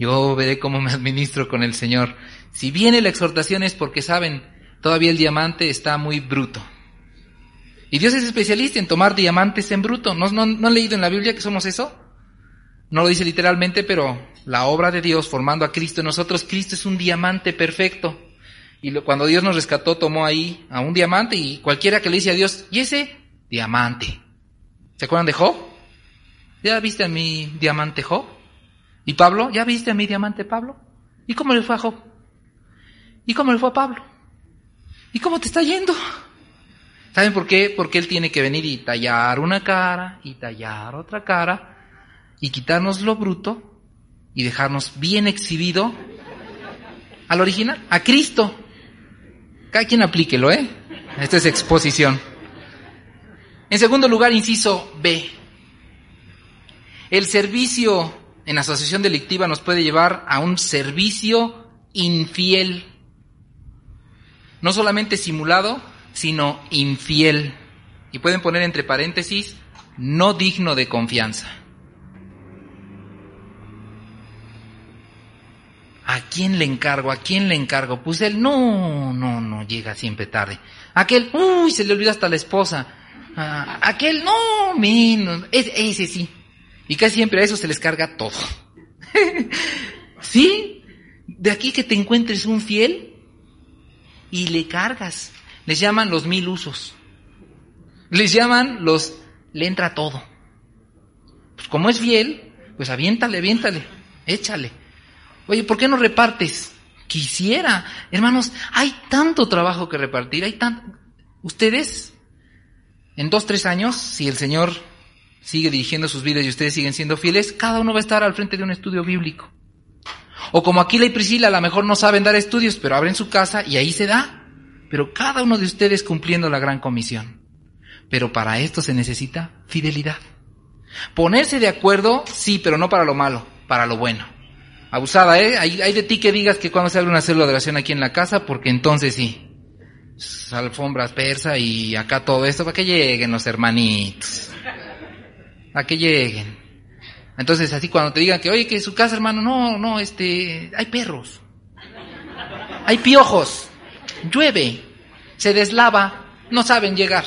Yo veré cómo me administro con el Señor. Si viene la exhortación es porque saben, todavía el diamante está muy bruto. Y Dios es especialista en tomar diamantes en bruto. ¿No han leído en la Biblia que somos eso? No lo dice literalmente, pero la obra de Dios formando a Cristo en nosotros, Cristo es un diamante perfecto. Y cuando Dios nos rescató, tomó ahí a un diamante y cualquiera que le dice a Dios, ¿y ese? Diamante. ¿Se acuerdan de Job? ¿Ya viste a mi diamante Job? ¿Y Pablo? ¿Ya viste a mi diamante Pablo? ¿Y cómo le fue a Job? ¿Y cómo le fue a Pablo? ¿Y cómo te está yendo? ¿Saben por qué? Porque Él tiene que venir y tallar una cara y tallar otra cara y quitarnos lo bruto y dejarnos bien exhibido al original, a Cristo. Cada quien aplíquelo, ¿eh? Esto es exposición. En segundo lugar, inciso B. El servicio en asociación delictiva nos puede llevar a un servicio infiel. No solamente simulado, sino infiel. Y pueden poner entre paréntesis, no digno de confianza. ¿A quién le encargo? ¿A quién le encargo? Pues él no, llega siempre tarde. Aquel, se le olvidó hasta la esposa. Aquel, no, menos. Ese sí. Y casi siempre a eso se les carga todo. ¿Sí? De aquí que te encuentres un fiel y le cargas. Les llaman los 1000 usos. Les llaman le entra todo. Pues como es fiel, pues aviéntale, échale. Oye, ¿por qué no repartes? Quisiera. Hermanos, hay tanto trabajo que repartir, Ustedes, en 2-3 años, si el Señor sigue dirigiendo sus vidas y ustedes siguen siendo fieles, cada uno va a estar al frente de un estudio bíblico. O como Aquila y Priscila, a lo mejor no saben dar estudios, pero abren su casa y ahí se da. Pero cada uno de ustedes cumpliendo la gran comisión. Pero para esto se necesita fidelidad. Ponerse de acuerdo, sí, pero no para lo malo, para lo bueno. Abusada, ¿eh? Hay de ti que digas que cuando se abre una célula de oración aquí en la casa, porque entonces sí. Alfombras persa y acá todo esto, para que lleguen los hermanitos. Para que lleguen. Entonces así cuando te digan que, oye, que su casa, hermano, no, hay perros. Hay piojos. Llueve. Se deslava. No saben llegar.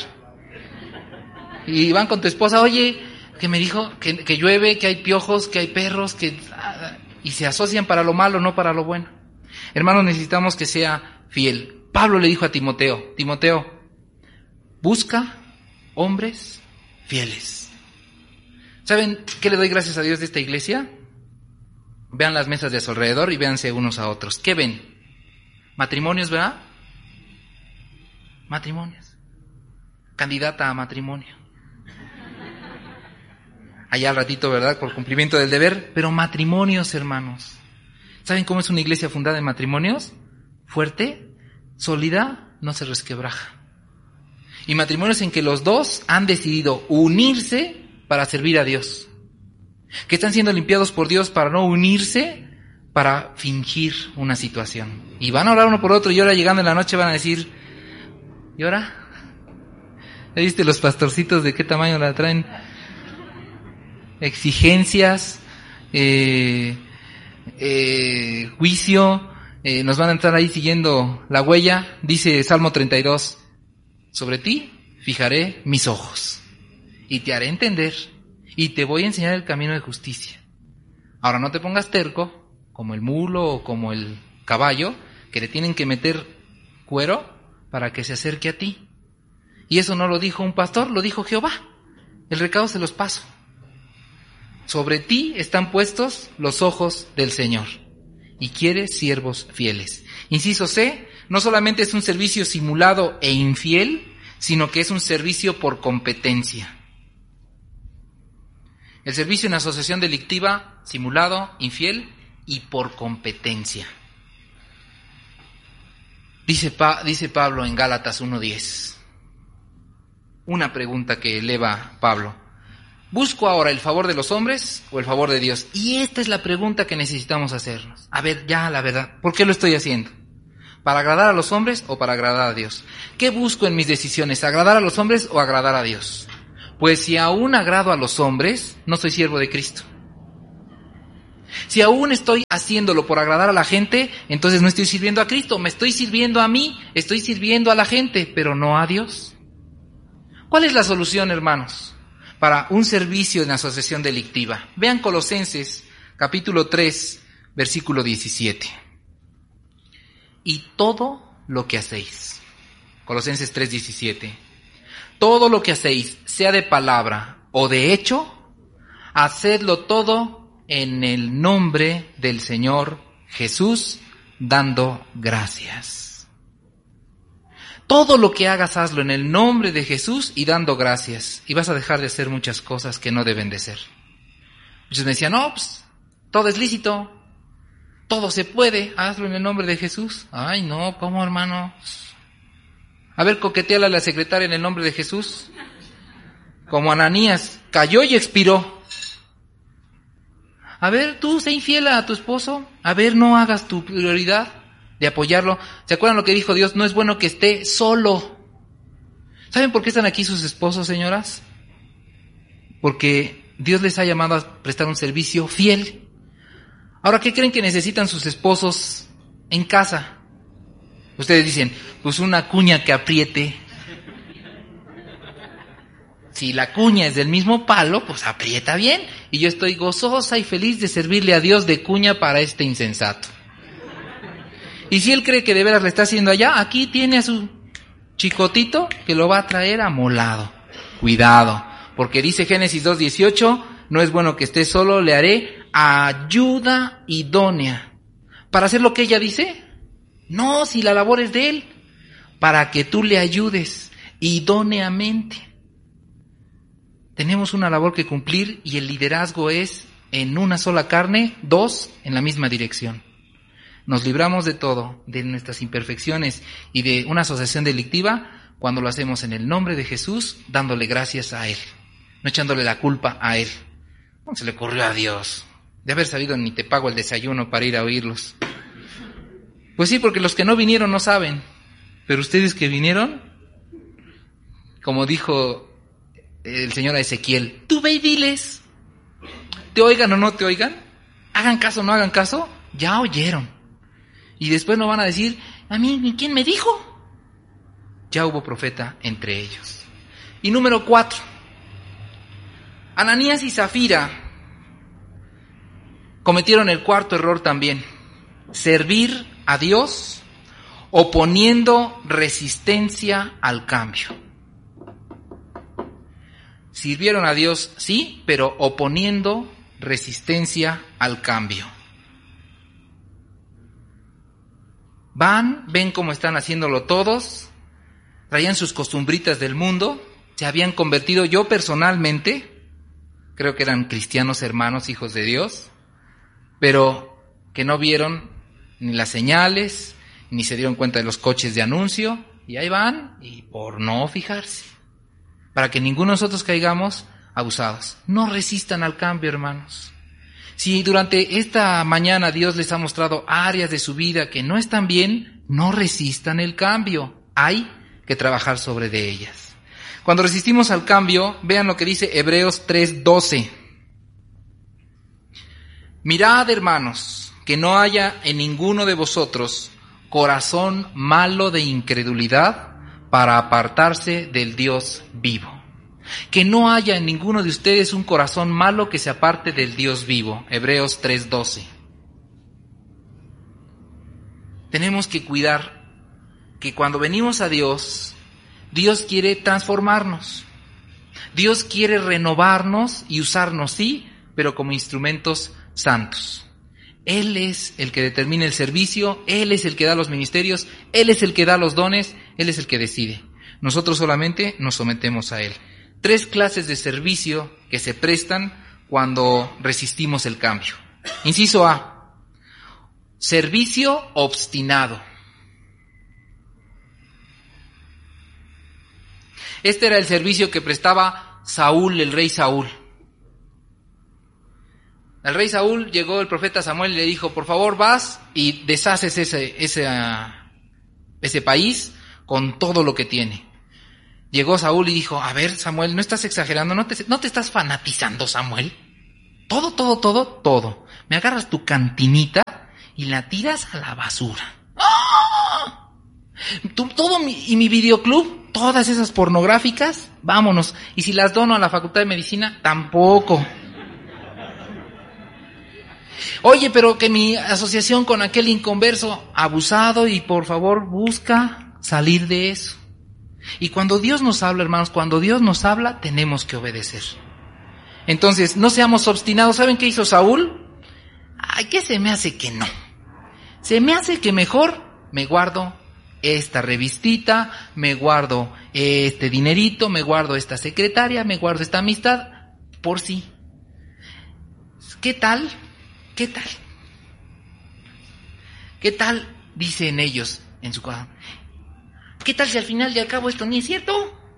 Y van con tu esposa, oye, que me dijo que llueve, que hay piojos, que hay perros, y se asocian para lo malo, no para lo bueno. Hermanos, necesitamos que sea fiel. Pablo le dijo a Timoteo, busca hombres fieles. ¿Saben qué le doy gracias a Dios de esta iglesia? Vean las mesas de a su alrededor y véanse unos a otros. ¿Qué ven? Matrimonios, ¿verdad? Matrimonios. Candidata a matrimonio. Allá al ratito, ¿verdad? Por cumplimiento del deber, pero matrimonios, hermanos. ¿Saben cómo es una iglesia fundada en matrimonios? Fuerte, sólida, no se resquebraja. Y matrimonios en que los dos han decidido unirse para servir a Dios. Que están siendo limpiados por Dios para no unirse, para fingir una situación. Y van a orar uno por otro y ahora llegando en la noche van a decir, ¿y ahora? ¿Ya viste los pastorcitos de qué tamaño la traen? Exigencias, juicio, nos van a entrar ahí siguiendo la huella. Dice Salmo 32, sobre ti fijaré mis ojos y te haré entender y te voy a enseñar el camino de justicia. Ahora no te pongas terco como el mulo o como el caballo que le tienen que meter cuero para que se acerque a ti. Y eso no lo dijo un pastor, lo dijo Jehová. El recado se los paso. Sobre ti están puestos los ojos del Señor y quiere siervos fieles. Inciso C, no solamente es un servicio simulado e infiel, sino que es un servicio por competencia. El servicio en asociación delictiva, simulado, infiel y por competencia. Dice Pablo en Gálatas 1:10. Una pregunta que eleva Pablo. ¿Busco ahora el favor de los hombres o el favor de Dios? Y esta es la pregunta que necesitamos hacernos. A ver, ya la verdad, ¿por qué lo estoy haciendo? ¿Para agradar a los hombres o para agradar a Dios? ¿Qué busco en mis decisiones? ¿Agradar a los hombres o agradar a Dios? Pues si aún agrado a los hombres, no soy siervo de Cristo. Si aún estoy haciéndolo por agradar a la gente, entonces no estoy sirviendo a Cristo, me estoy sirviendo a mí, estoy sirviendo a la gente, pero no a Dios. ¿Cuál es la solución, hermanos, para un servicio en asociación delictiva? Vean Colosenses, capítulo 3, versículo 17. Y todo lo que hacéis, Colosenses 3, 17. Todo lo que hacéis, sea de palabra o de hecho, hacedlo todo en el nombre del Señor Jesús, dando gracias. Todo lo que hagas, hazlo en el nombre de Jesús y dando gracias. Y vas a dejar de hacer muchas cosas que no deben de ser. Muchos me decían, no, pues, todo es lícito, todo se puede, hazlo en el nombre de Jesús. Ay, no, ¿cómo, hermano? A ver, coqueteala a la secretaria en el nombre de Jesús. Como Ananías, cayó y expiró. A ver, tú sé infiel a tu esposo. A ver, no hagas tu prioridad de apoyarlo. ¿Se acuerdan lo que dijo Dios? No es bueno que esté solo. ¿Saben por qué están aquí sus esposos, señoras? Porque Dios les ha llamado a prestar un servicio fiel. Ahora, ¿qué creen que necesitan sus esposos en casa? Ustedes dicen, pues una cuña que apriete. Si la cuña es del mismo palo, pues aprieta bien. Y yo estoy gozosa y feliz de servirle a Dios de cuña para este insensato. Y si él cree que de veras le está haciendo allá, aquí tiene a su chicotito que lo va a traer amolado. Cuidado, porque dice Génesis 2:18, no es bueno que esté solo, le haré ayuda idónea. ¿Para hacer lo que ella dice? No, si la labor es de él, para que tú le ayudes idóneamente. Tenemos una labor que cumplir y el liderazgo es en una sola carne, dos en la misma dirección. Nos libramos de todo, de nuestras imperfecciones y de una asociación delictiva cuando lo hacemos en el nombre de Jesús, dándole gracias a Él, no echándole la culpa a Él. ¿Cómo se le ocurrió a Dios? De haber sabido ni te pago el desayuno para ir a oírlos. Pues sí, porque los que no vinieron no saben, pero ustedes que vinieron, como dijo el Señor a Ezequiel, tú ve y diles, te oigan o no te oigan, hagan caso o no hagan caso, ya oyeron. Y después no van a decir, a mí, ¿quién me dijo? Ya hubo profeta entre ellos. Y número 4, Ananías y Zafira cometieron el cuarto error también, servir a Dios oponiendo resistencia al cambio. Sirvieron a Dios, sí, pero oponiendo resistencia al cambio. Van, ven cómo están haciéndolo todos, traían sus costumbritas del mundo, se habían convertido, yo personalmente, creo que eran cristianos hermanos, hijos de Dios, pero que no vieron ni las señales, ni se dieron cuenta de los coches de anuncio, y ahí van, y por no fijarse. Para que ninguno de nosotros caigamos abusados. No resistan al cambio, hermanos. Si durante esta mañana Dios les ha mostrado áreas de su vida que no están bien, no resistan el cambio. Hay que trabajar sobre de ellas. Cuando resistimos al cambio, vean lo que dice Hebreos 3:12. Mirad, hermanos, que no haya en ninguno de vosotros corazón malo de incredulidad para apartarse del Dios vivo. Que no haya en ninguno de ustedes un corazón malo que se aparte del Dios vivo. Hebreos 3:12. Tenemos que cuidar que cuando venimos a Dios, Dios quiere transformarnos. Dios quiere renovarnos y usarnos, sí, pero como instrumentos santos. Él es el que determina el servicio, Él es el que da los ministerios, Él es el que da los dones, Él es el que decide. Nosotros solamente nos sometemos a Él. 3 clases de servicio que se prestan cuando resistimos el cambio. Inciso A, servicio obstinado. Este era el servicio que prestaba Saúl, el rey Saúl. El rey Saúl, llegó el profeta Samuel y le dijo, por favor vas y deshaces ese país con todo lo que tiene. Llegó Saúl y dijo, a ver Samuel, no estás exagerando, no te estás fanatizando, Samuel. Todo. Me agarras tu cantinita y la tiras a la basura. ¡Ah! Mi videoclub, todas esas pornográficas, vámonos. Y si las dono a la Facultad de Medicina, tampoco. Oye, pero que mi asociación con aquel inconverso, abusado, y por favor busca salir de eso. Y cuando Dios nos habla, hermanos, cuando Dios nos habla, tenemos que obedecer. Entonces, no seamos obstinados. ¿Saben qué hizo Saúl? Ay, ¿qué se me hace que no? Se me hace que mejor me guardo esta revistita, me guardo este dinerito, me guardo esta secretaria, me guardo esta amistad, por sí. ¿Qué tal? ¿Qué tal? Dicen ellos en su casa. ¿Qué tal si al final y al cabo esto ni es cierto?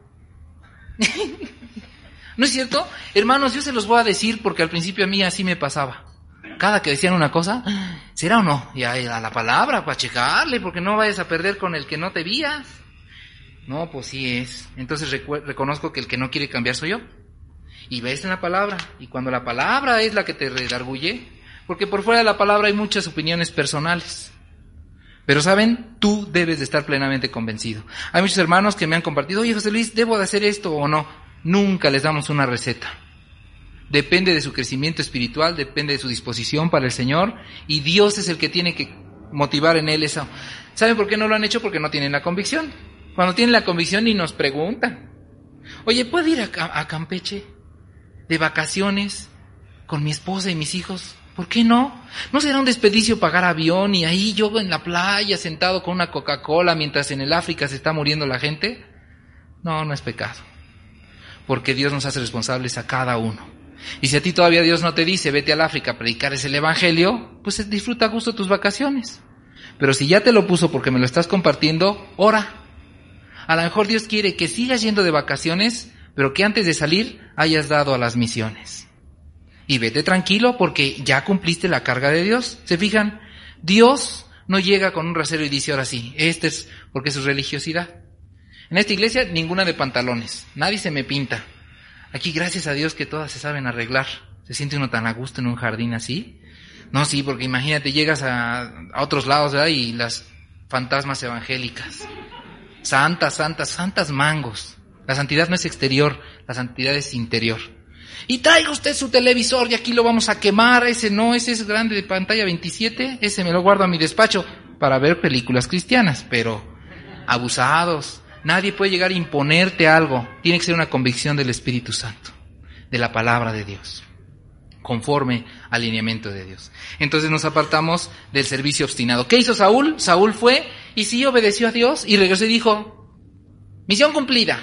¿No es cierto? Hermanos, yo se los voy a decir porque al principio a mí así me pasaba. Cada que decían una cosa, ¿será o no? Y a la palabra para checarle, porque no vayas a perder con el que no te vías. No, pues sí es. Entonces reconozco que el que no quiere cambiar soy yo. Y ves en la palabra. Y cuando la palabra es la que te redarguye, porque por fuera de la palabra hay muchas opiniones personales. Pero saben, tú debes de estar plenamente convencido. Hay muchos hermanos que me han compartido, oye José Luis, ¿debo de hacer esto o no? Nunca les damos una receta. Depende de su crecimiento espiritual, depende de su disposición para el Señor, y Dios es el que tiene que motivar en él eso. ¿Saben por qué no lo han hecho? Porque no tienen la convicción. Cuando tienen la convicción ni nos preguntan. Oye, ¿puedo ir a Campeche de vacaciones con mi esposa y mis hijos? ¿Por qué no? ¿No será un desperdicio pagar avión y ahí yo en la playa sentado con una Coca-Cola mientras en el África se está muriendo la gente? No, no es pecado. Porque Dios nos hace responsables a cada uno. Y si a ti todavía Dios no te dice, vete al África a predicar el Evangelio, pues disfruta a gusto tus vacaciones. Pero si ya te lo puso porque me lo estás compartiendo, ora. A lo mejor Dios quiere que sigas yendo de vacaciones, pero que antes de salir hayas dado a las misiones. Y vete tranquilo porque ya cumpliste la carga de Dios. ¿Se fijan? Dios no llega con un rasero y dice, ahora sí, este es porque es su religiosidad. En esta iglesia, ninguna de pantalones. Nadie se me pinta. Aquí, gracias a Dios que todas se saben arreglar. ¿Se siente uno tan a gusto en un jardín así? No, sí, porque imagínate, llegas a otros lados, ¿verdad? Y las fantasmas evangélicas. Santas mangos. La santidad no es exterior, la santidad es interior. Y traiga usted su televisor y aquí lo vamos a quemar. Ese no, ese es grande de pantalla 27. Ese me lo guardo a mi despacho para ver películas cristianas, pero abusados. Nadie puede llegar a imponerte algo. Tiene que ser una convicción del Espíritu Santo, de la palabra de Dios, conforme al lineamiento de Dios. Entonces nos apartamos del servicio obstinado. ¿Qué hizo Saúl? Saúl fue y sí obedeció a Dios y regresó y dijo, misión cumplida.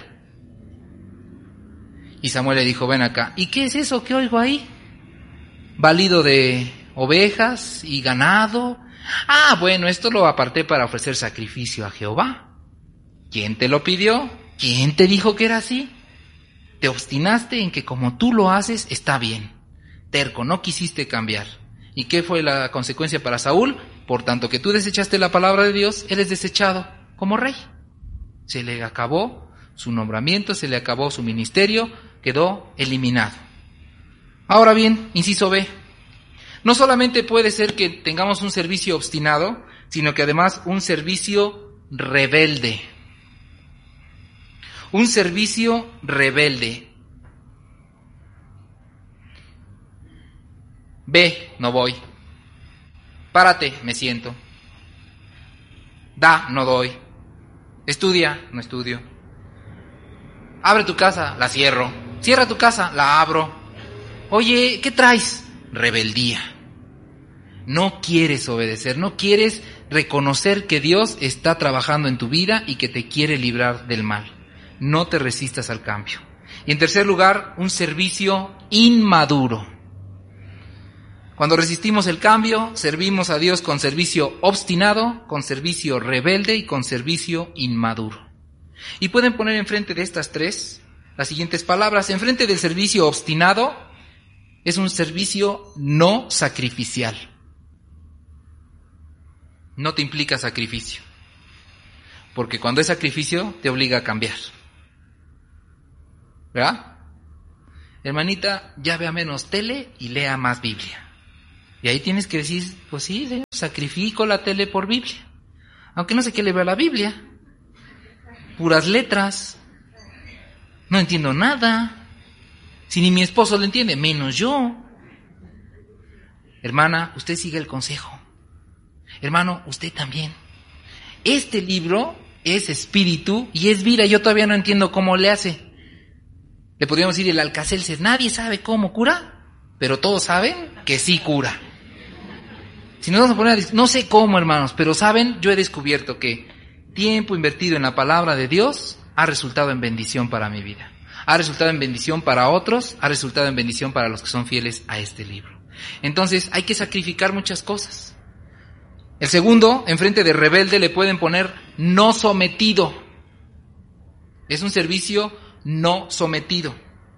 Y Samuel le dijo, ven acá. ¿Y qué es eso que oigo ahí? Balido de ovejas y ganado. Ah, bueno, esto lo aparté para ofrecer sacrificio a Jehová. ¿Quién te lo pidió? ¿Quién te dijo que era así? Te obstinaste en que como tú lo haces, está bien. Terco, no quisiste cambiar. ¿Y qué fue la consecuencia para Saúl? Por tanto que tú desechaste la palabra de Dios, eres desechado como rey. Se le acabó su nombramiento, se le acabó su ministerio, quedó eliminado. Ahora bien, inciso B. No solamente puede ser que tengamos un servicio obstinado, sino que además un servicio rebelde. Un servicio rebelde. Ve, no voy. Párate, me siento. Da, no doy. Estudia, no estudio. Abre tu casa, la cierro. Cierra tu casa, la abro. Oye, ¿qué traes? Rebeldía. No quieres obedecer, no quieres reconocer que Dios está trabajando en tu vida y que te quiere librar del mal. No te resistas al cambio. Y en tercer lugar, un servicio inmaduro. Cuando resistimos el cambio, servimos a Dios con servicio obstinado, con servicio rebelde y con servicio inmaduro. Y pueden poner enfrente de estas tres las siguientes palabras. Enfrente del servicio obstinado es un servicio no sacrificial. No te implica sacrificio. Porque cuando es sacrificio te obliga a cambiar. ¿Verdad? hermanita, ya vea menos tele y lea más Biblia. Y ahí tienes que decir, pues sí, Señor, sacrifico la tele por Biblia. Aunque no sé qué le veo a la Biblia. Puras letras. No entiendo nada. Si ni mi esposo lo entiende, menos yo. Hermana, usted sigue el consejo. Hermano, usted también. Este libro es espíritu y es vida. Yo todavía no entiendo cómo le hace. Le podríamos decir el Alka-Seltzer. Nadie sabe cómo cura, pero todos saben que sí cura. Si nos vamos a poner no sé cómo, hermanos, pero saben, yo he descubierto que tiempo invertido en la palabra de Dios ha resultado en bendición para mi vida. Ha resultado en bendición para otros, ha resultado en bendición para los que son fieles a este libro. Entonces hay que sacrificar muchas cosas. El segundo, enfrente de rebelde le pueden poner no sometido. Es un servicio no sometido.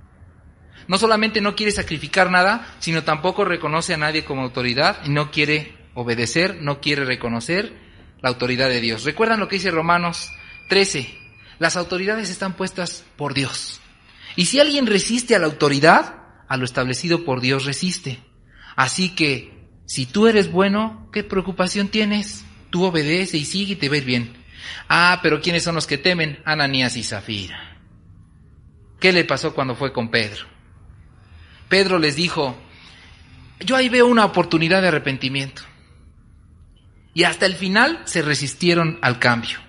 No solamente no quiere sacrificar nada, sino tampoco reconoce a nadie como autoridad y no quiere obedecer, no quiere reconocer la autoridad de Dios. ¿Recuerdan lo que dice Romanos 13? Las autoridades están puestas por Dios. Y si alguien resiste a la autoridad, a lo establecido por Dios resiste. Así que, si tú eres bueno, ¿qué preocupación tienes? Tú obedece y sigue y te ves bien. Pero ¿quiénes son los que temen? Ananías y Zafira. ¿Qué le pasó cuando fue con Pedro? Pedro les dijo, yo ahí veo una oportunidad de arrepentimiento. Y hasta el final se resistieron al cambio.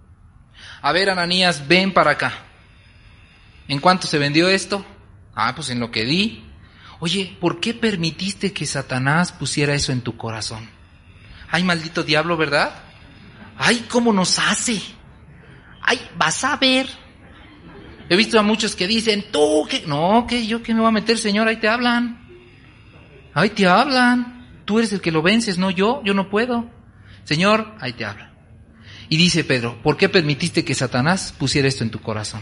A ver, Ananías, ven para acá. ¿En cuánto se vendió esto? Pues en lo que di. Oye, ¿por qué permitiste que Satanás pusiera eso en tu corazón? Ay, maldito diablo, ¿verdad? Ay, ¿cómo nos hace? Ay, vas a ver. He visto a muchos que dicen, tú, que no, que yo que me voy a meter, Señor, ahí te hablan. Ahí te hablan. Tú eres el que lo vences, no yo no puedo. Señor, ahí te hablan. Y dice Pedro, ¿por qué permitiste que Satanás pusiera esto en tu corazón?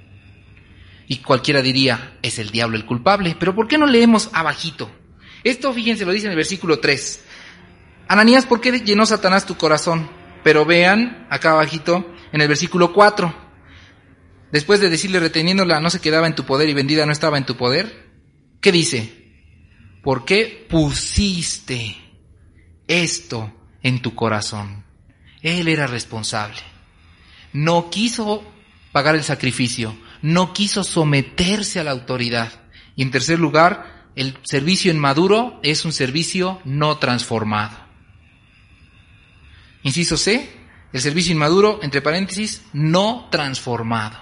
Y cualquiera diría, es el diablo el culpable. Pero ¿por qué no leemos abajito? Esto, fíjense, lo dice en el versículo 3. Ananías, ¿por qué llenó Satanás tu corazón? Pero vean, acá abajito, en el versículo 4. Después de decirle, reteniéndola no se quedaba en tu poder y vendida no estaba en tu poder. ¿Qué dice? ¿Por qué pusiste esto en tu corazón? Él era responsable. No quiso pagar el sacrificio. No quiso someterse a la autoridad. Y en tercer lugar, el servicio inmaduro es un servicio no transformado. Inciso C, el servicio inmaduro, entre paréntesis, no transformado.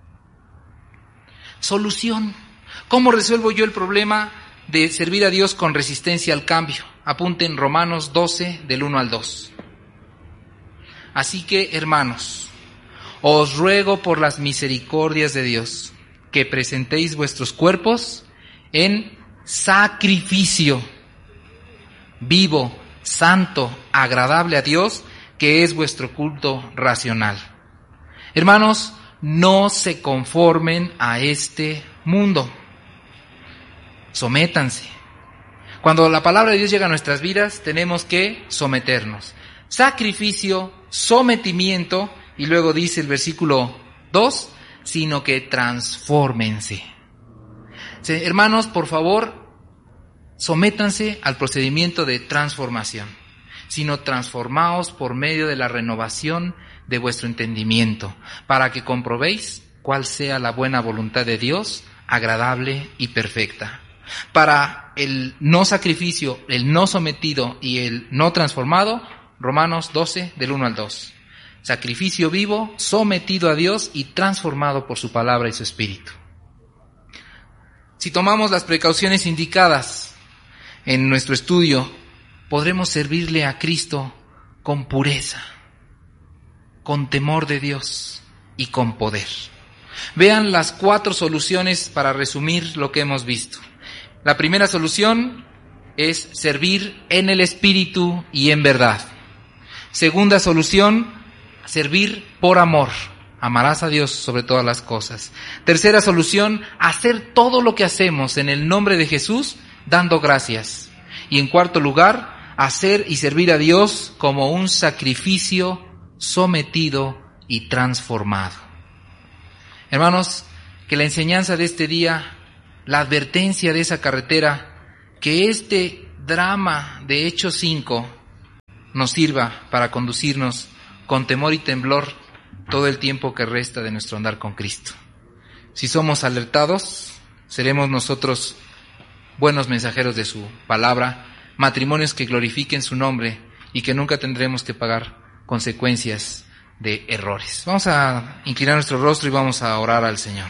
Solución. ¿Cómo resuelvo yo el problema de servir a Dios con resistencia al cambio? Apunten Romanos 12, del 1 al 2. Así que, hermanos, os ruego por las misericordias de Dios que presentéis vuestros cuerpos en sacrificio vivo, santo, agradable a Dios, que es vuestro culto racional. Hermanos, no se conformen a este mundo. Sométanse. Cuando la palabra de Dios llega a nuestras vidas, tenemos que someternos. Sacrificio, sometimiento, y luego dice el versículo 2, sino que transfórmense. Hermanos, por favor, sométanse al procedimiento de transformación, sino transformaos por medio de la renovación de vuestro entendimiento, para que comprobéis cuál sea la buena voluntad de Dios, agradable y perfecta. Para el no sacrificio, el no sometido y el no transformado, Romanos 12, del 1 al 2. Sacrificio vivo, sometido a Dios y transformado por su palabra y su espíritu. Si tomamos las precauciones indicadas en nuestro estudio, podremos servirle a Cristo con pureza, con temor de Dios y con poder. Vean las 4 soluciones para resumir lo que hemos visto. La primera solución es servir en el Espíritu y en verdad. Segunda solución, servir por amor. Amarás a Dios sobre todas las cosas. Tercera solución, hacer todo lo que hacemos en el nombre de Jesús, dando gracias. Y en cuarto lugar, hacer y servir a Dios como un sacrificio sometido y transformado. Hermanos, que la enseñanza de este día la advertencia de esa carretera, que este drama de Hechos 5 nos sirva para conducirnos con temor y temblor todo el tiempo que resta de nuestro andar con Cristo. Si somos alertados, seremos nosotros buenos mensajeros de su palabra, matrimonios que glorifiquen su nombre y que nunca tendremos que pagar consecuencias de errores. Vamos a inclinar nuestro rostro y vamos a orar al Señor.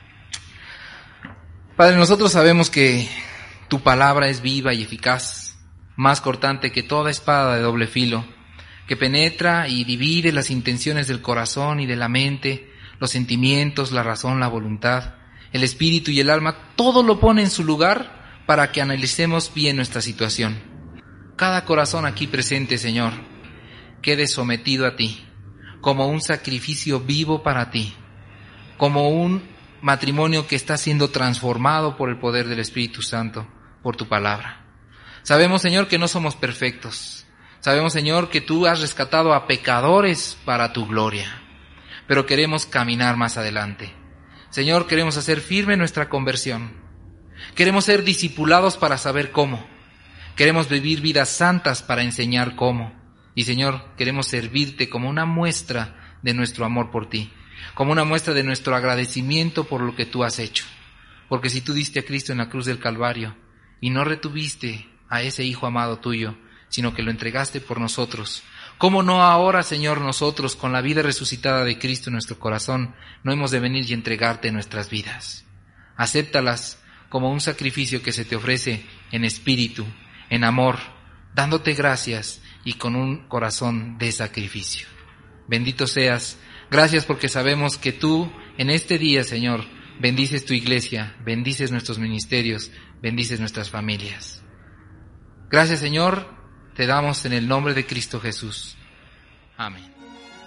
Padre, nosotros sabemos que tu palabra es viva y eficaz, más cortante que toda espada de doble filo, que penetra y divide las intenciones del corazón y de la mente, los sentimientos, la razón, la voluntad, el espíritu y el alma, todo lo pone en su lugar para que analicemos bien nuestra situación. Cada corazón aquí presente, Señor, quede sometido a ti, como un sacrificio vivo para ti, como un matrimonio que está siendo transformado por el poder del Espíritu Santo, por tu palabra. Sabemos, Señor, que no somos perfectos. Sabemos, Señor, que tú has rescatado a pecadores para tu gloria, pero queremos caminar más adelante. Señor, queremos hacer firme nuestra conversión. Queremos ser discipulados para saber cómo. Queremos vivir vidas santas para enseñar cómo. Y, Señor, queremos servirte como una muestra de nuestro amor por ti, como una muestra de nuestro agradecimiento por lo que tú has hecho. Porque si tú diste a Cristo en la cruz del Calvario y no retuviste a ese Hijo amado tuyo, sino que lo entregaste por nosotros, ¿cómo no ahora, Señor, nosotros, con la vida resucitada de Cristo en nuestro corazón, no hemos de venir y entregarte nuestras vidas? Acéptalas como un sacrificio que se te ofrece en espíritu, en amor, dándote gracias y con un corazón de sacrificio. Bendito seas. Gracias porque sabemos que tú en este día, Señor, bendices tu iglesia, bendices nuestros ministerios, bendices nuestras familias. Gracias, Señor, te damos en el nombre de Cristo Jesús. Amén.